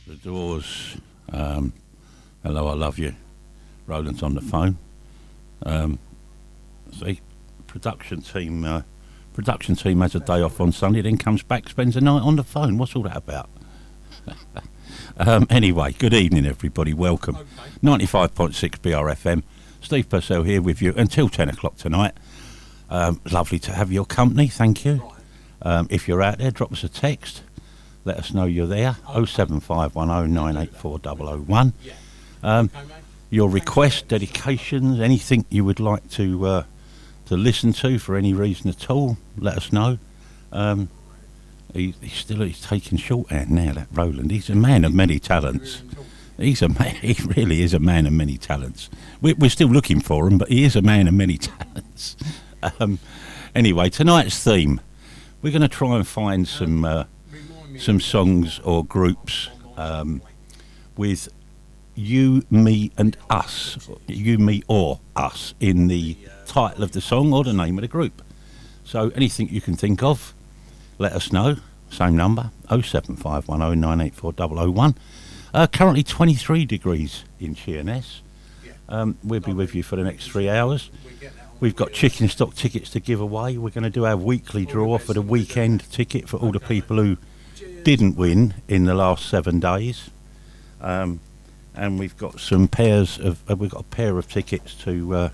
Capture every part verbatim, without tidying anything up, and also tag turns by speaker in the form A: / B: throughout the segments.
A: The Doors. Um, hello, I love you. Roland's on the phone. Um, see, production team. Uh, production team has a day off on Sunday, then comes back, spends the night on the phone. What's all that about? um, anyway, good evening, everybody. Welcome. Okay. ninety-five point six B R F M. Steve Purcell here with you until ten o'clock tonight. Um, lovely to have your company. Thank you. Um, if you're out there, drop us a text. Let us know you're there. oh seven five one oh nine eight four oh oh one. Um, your requests, dedications, anything you would like to uh, to listen to for any reason at all, let us know. Um, he, he's still he's taking shorthand now, that Roland. He's a man of many talents. He's a man, he really is a man of many talents. We're, we're still looking for him, but he is a man of many talents. Um, anyway, tonight's theme, we're going to try and find some uh, some songs or groups um, with you, me and us, you, me or us in the title of the song or the name of the group. So anything you can think of, let us know. Same number, oh seven five one oh nine eight four oh oh one. Uh, currently twenty-three degrees in Sheerness. Um, we'll be with you for the next three hours. We've got chicken stock tickets to give away. We're going to do our weekly draw for the weekend ticket for all the people who didn't win in the last seven days. Um, and we've got some pairs of uh, we've got a pair of tickets to uh,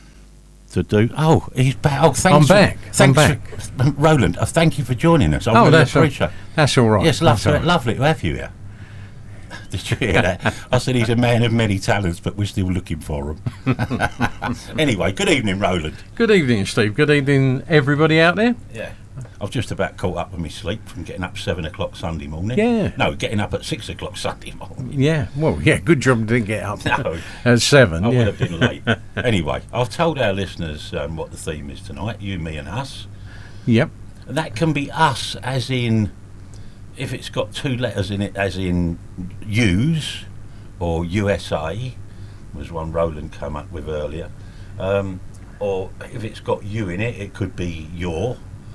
A: to do. Oh, he's back. Oh, thanks.
B: I'm back.
A: For,
B: I'm
A: thanks
B: back.
A: For, Roland, uh, thank you for joining us. I
B: oh,
A: really
B: that's
A: appreciate
B: all, that's all right.
A: Yes, lovely,
B: right.
A: lovely to have you here. Did you hear that? I said he's a man of many talents, but we're still looking for him. Anyway, good evening, Roland.
B: Good evening, Steve. Good evening, everybody out there.
A: Yeah. I've just about caught up with my sleep from getting up seven o'clock Sunday morning.
B: Yeah.
A: No, getting up at six o'clock Sunday morning.
B: Yeah. Well, yeah. Good job didn't get up
A: no,
B: at seven.
A: I
B: yeah.
A: would have been late. Anyway, I've told our listeners um, what the theme is tonight. You, me, and us.
B: Yep.
A: That can be us, as in, if it's got two letters in it, as in U's or U S A, was one Roland came up with earlier. Um, or if it's got you in it, it could be your.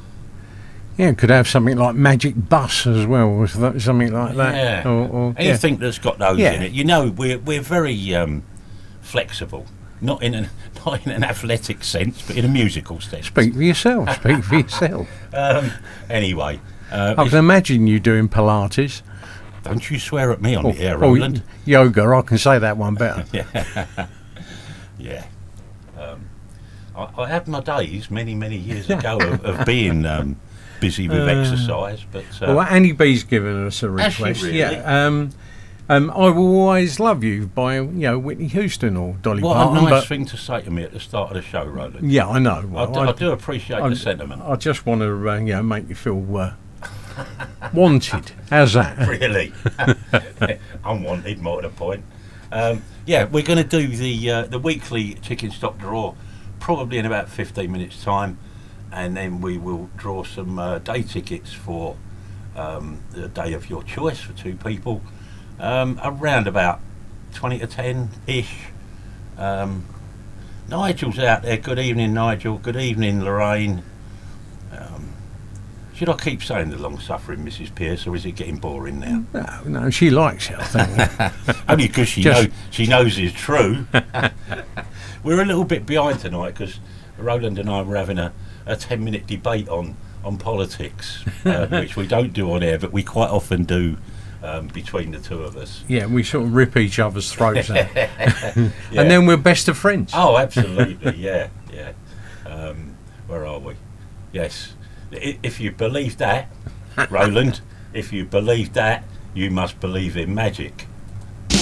B: Yeah, it could have something like Magic Bus as well, or something like that.
A: Yeah.
B: Or, or,
A: Anything
B: yeah.
A: that's got those
B: yeah.
A: in it. You know, we're we're very um, flexible, not in an not in an athletic sense, but in a musical sense.
B: Speak for yourself. Speak for yourself.
A: Um, anyway, uh,
B: I can imagine you doing Pilates.
A: Don't you swear at me on
B: or,
A: the air, Roland.
B: Or yoga. I can say that one better.
A: yeah. yeah. Um, I, I had my days many many years ago of, of being. Um, busy with uh, exercise, but uh,
B: well, Annie B's given us a request.
A: Really?
B: Yeah, um, um, I Will Always Love You by you know Whitney Houston or Dolly
A: what
B: Parton.
A: What a nice
B: but
A: thing to say to me at the start of the show, Roland.
B: Yeah, I know. Well,
A: I, do,
B: I,
A: I do appreciate
B: I,
A: the sentiment.
B: I just want to uh, you know make you feel uh, wanted. How's that?
A: Really, unwanted, more to the point. Um, yeah, we're going to do the uh, the weekly chicken stock draw, probably in about fifteen minutes' time. And then we will draw some uh, day tickets for um, the day of your choice for two people, um, around about twenty to ten-ish. Um, Nigel's out there. Good evening, Nigel. Good evening, Lorraine. Um, should I keep saying the long-suffering Missus Pearce, or is it getting boring now?
B: No, no, she likes it, I think.
A: Only because she,
B: Just
A: know, she knows it's true. We're a little bit behind tonight because Roland and I were having a a ten minute debate on on politics, uh, which we don't do on air, but we quite often do um, between the two of us.
B: Yeah, we sort of rip each other's throats out.
A: yeah.
B: And then we're best of friends.
A: Oh, absolutely, yeah, yeah. Um, where are we? Yes. I, if you believe that, Roland, if you believe that, you must believe in magic.